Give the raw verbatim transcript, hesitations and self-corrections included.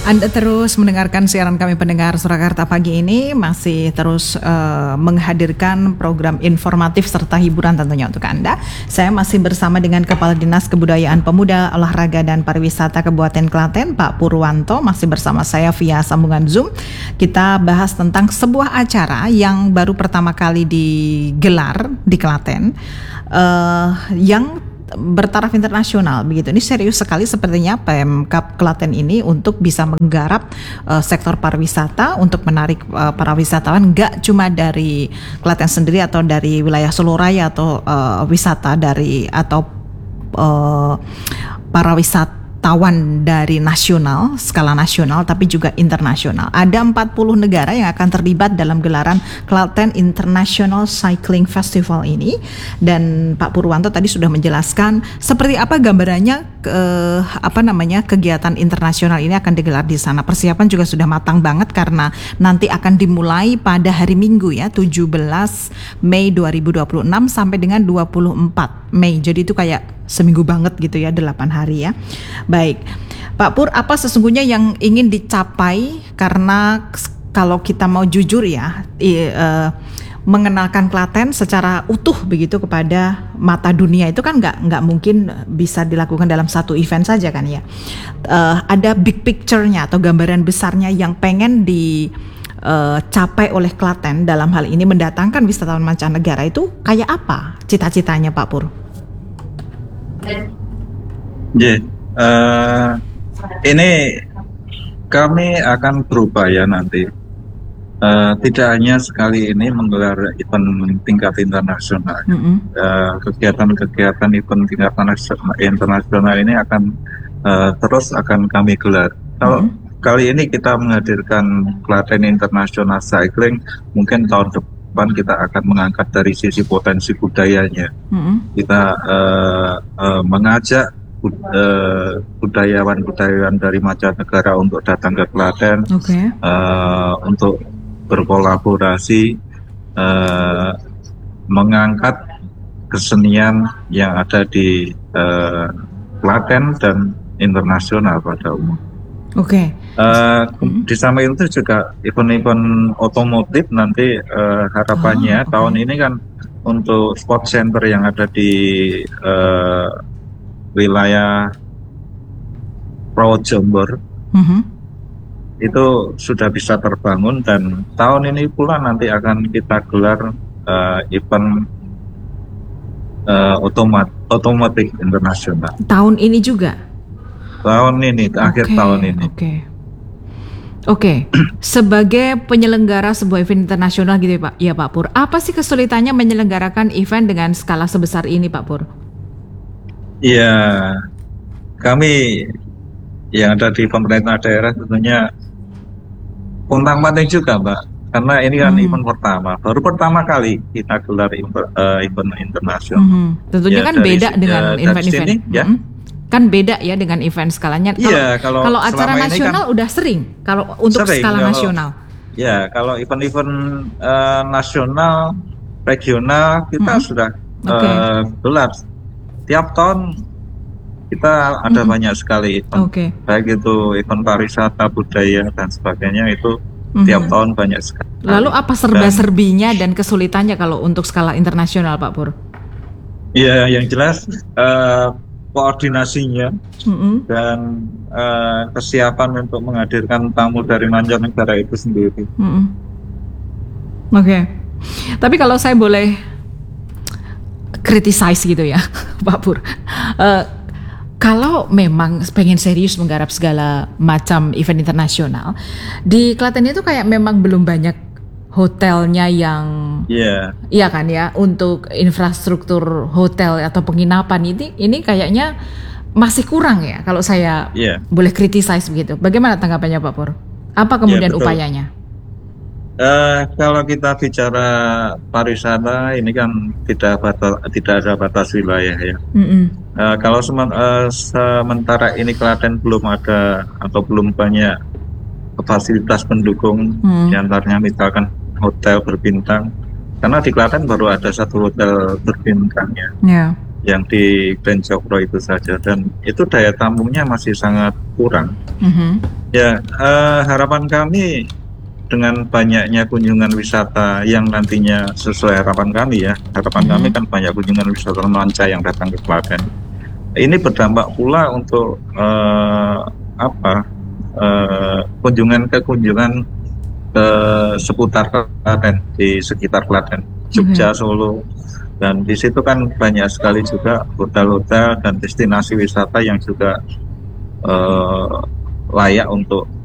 Anda terus mendengarkan siaran kami pendengar Surakarta pagi ini, masih terus uh, menghadirkan program informatif serta hiburan tentunya untuk Anda. Saya masih bersama dengan Kepala Dinas Kebudayaan Pemuda, Olahraga dan Pariwisata Kabupaten Klaten, Pak Purwanto, masih bersama saya via sambungan Zoom. Kita bahas tentang sebuah acara yang baru pertama kali digelar di Klaten, uh, yang bertaraf internasional begitu. Ini serius sekali sepertinya Pemkab Klaten ini untuk bisa menggarap uh, sektor pariwisata untuk menarik uh, para wisatawan, nggak cuma dari Klaten sendiri atau dari wilayah Solo Raya atau uh, wisata dari atau uh, para wisatawan dari nasional, skala nasional tapi juga internasional. Ada empat puluh negara yang akan terlibat dalam gelaran Klaten International Cycling Festival ini, dan Pak Purwanto tadi sudah menjelaskan seperti apa gambarannya ke, apa namanya kegiatan internasional ini akan digelar di sana. Persiapan juga sudah matang banget karena nanti akan dimulai pada hari Minggu ya, tujuh belas Mei dua ribu dua puluh enam sampai dengan dua puluh empat Mei. Jadi itu kayak seminggu banget gitu ya, delapan hari ya. Baik, Pak Pur, apa sesungguhnya yang ingin dicapai? Karena kalau kita mau jujur ya, i, uh, mengenalkan Klaten secara utuh begitu kepada mata dunia itu kan nggak nggak mungkin bisa dilakukan dalam satu event saja kan ya. Uh, ada big picture-nya atau gambaran besarnya yang pengen di uh, capai oleh Klaten dalam hal ini mendatangkan wisatawan mancanegara, itu kayak apa cita-citanya Pak Pur? Ya, yeah, uh, ini kami akan berupaya nanti uh, tidak hanya sekali ini menggelar event tingkat internasional. Mm-hmm. uh, kegiatan-kegiatan event tingkat internasional ini akan uh, terus akan kami gelar. Kalau mm-hmm. kali ini kita menghadirkan Klaten International Cycling, mungkin tahun depan kita akan mengangkat dari sisi potensi budayanya. Mm-hmm. Kita uh, uh, mengajak uh, budayawan-budayawan dari mancanegara untuk datang ke Klaten, okay. uh, untuk berkolaborasi, uh, mengangkat kesenian yang ada di uh, Klaten dan internasional pada umum. Oke. Okay. Uh, mm-hmm. Di samping itu juga event-event otomotif nanti uh, harapannya oh, okay. tahun ini kan untuk sport center yang ada di uh, wilayah Projombor mm-hmm. itu sudah bisa terbangun, dan tahun ini pula nanti akan kita gelar uh, event uh, otomat otomotif internasional. Tahun ini juga? Tahun ini, akhir okay, tahun ini. Oke, okay. Oke. Okay. Sebagai penyelenggara sebuah event internasional gitu ya Pak, ya Pak Pur, apa sih kesulitannya menyelenggarakan event dengan skala sebesar ini Pak Pur? Iya, kami yang ada di pemerintah daerah tentunya untang-panting juga Mbak, karena ini kan hmm. event pertama, baru pertama kali kita gelar event, uh, event internasional. Hmm. Tentunya ya, kan dari, beda dengan uh, event-event. Sini, ya. Hmm. Kan beda ya dengan event skalanya. Iya, kalau, kalau acara nasional kan udah sering kalau untuk sering, skala kalau, nasional. Ya, kalau event-event uh, nasional, regional kita hmm. sudah okay. uh, gelar. Tiap tahun kita ada hmm. banyak sekali event. Okay. Baik itu event pariwisata, budaya dan sebagainya, itu hmm. tiap tahun banyak sekali. Lalu apa serba-serbinya dan kesulitannya kalau untuk skala internasional Pak Pur? Iya, yang jelas uh, koordinasinya mm-hmm. dan uh, kesiapan untuk menghadirkan tamu dari mancanegara itu sendiri. Mm-hmm. Oke, okay. Tapi kalau saya boleh criticize gitu ya, Pak Pur, uh, kalau memang pengen serius menggarap segala macam event internasional, di Klaten itu kayak memang belum banyak hotelnya yang, yeah. iya kan ya, untuk infrastruktur hotel atau penginapan ini, ini kayaknya masih kurang ya, kalau saya yeah. boleh criticize begitu. Bagaimana tanggapannya Pak Pur? Apa kemudian yeah, upayanya? Uh, kalau kita bicara pariwisata, ini kan tidak batas, tidak ada batas wilayah ya. Mm-hmm. Uh, kalau semen, uh, sementara ini Klaten belum ada atau belum banyak fasilitas pendukung, mm. diantaranya misalkan hotel berbintang, karena di Klaten baru ada satu hotel berbintangnya, yeah. yang di Grand Cokro itu saja, dan itu daya tampungnya masih sangat kurang. Mm-hmm. Ya, eh, harapan kami dengan banyaknya kunjungan wisata yang nantinya sesuai harapan kami ya. Harapan kami Mhm. kan banyak kunjungan wisata manca yang datang ke Klaten. Ini berdampak pula untuk eh, apa? eh, kunjungan ke kunjungan ke seputar Klaten, di sekitar Klaten, Jogja, Mhm. Solo, dan di situ kan banyak sekali juga hotel-hotel dan destinasi wisata yang juga eh, layak untuk